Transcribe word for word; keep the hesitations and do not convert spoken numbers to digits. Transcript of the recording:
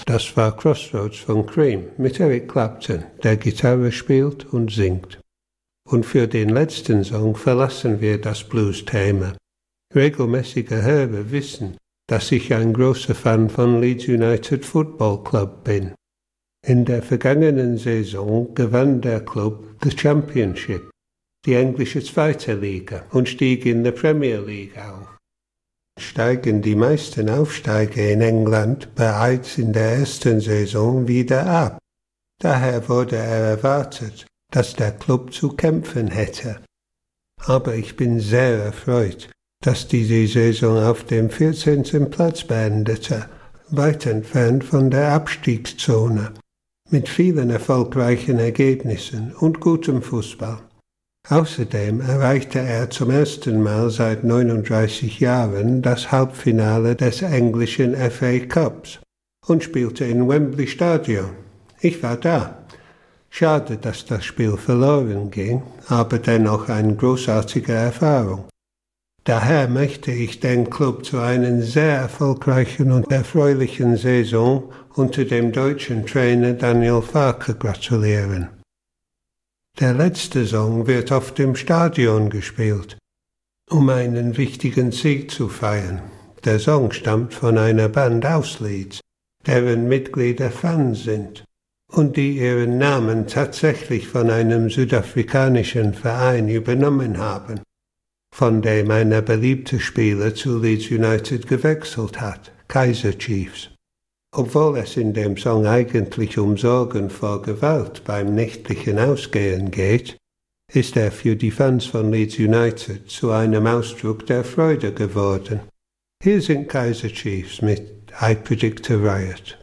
Das war Crossroads von Cream mit Eric Clapton, der Gitarre spielt und singt. Und für den letzten Song verlassen wir das Blues-Thema. Regelmäßige Hörer wissen, dass ich ein großer Fan von Leeds United Football Club bin. In der vergangenen Saison gewann der Club the Championship, die englische zweite Liga, und stieg in der Premier League auf. Steigen die meisten Aufsteiger in England bereits in der ersten Saison wieder ab. Daher wurde er erwartet, dass der Club zu kämpfen hätte. Aber ich bin sehr erfreut, dass diese Saison auf dem vierzehnten Platz beendete, weit entfernt von der Abstiegszone, mit vielen erfolgreichen Ergebnissen und gutem Fußball. Außerdem erreichte er zum ersten Mal seit neununddreißig Jahren das Halbfinale des englischen F A Cups und spielte in Wembley Stadion. Ich war da. Schade, dass das Spiel verloren ging, aber dennoch eine großartige Erfahrung. Daher möchte ich den Club zu einer sehr erfolgreichen und erfreulichen Saison unter dem deutschen Trainer Daniel Farke gratulieren. Der letzte Song wird oft im Stadion gespielt, um einen wichtigen Sieg zu feiern. Der Song stammt von einer Band aus Leeds, deren Mitglieder Fans sind und die ihren Namen tatsächlich von einem südafrikanischen Verein übernommen haben, von dem einer beliebte Spieler zu Leeds United gewechselt hat, Kaiser Chiefs. Obwohl es in dem Song eigentlich um Sorgen vor Gewalt beim nächtlichen Ausgehen geht, ist er für die Fans von Leeds United zu einem Ausdruck der Freude geworden. Hier sind Kaiser Chiefs mit I Predict a Riot.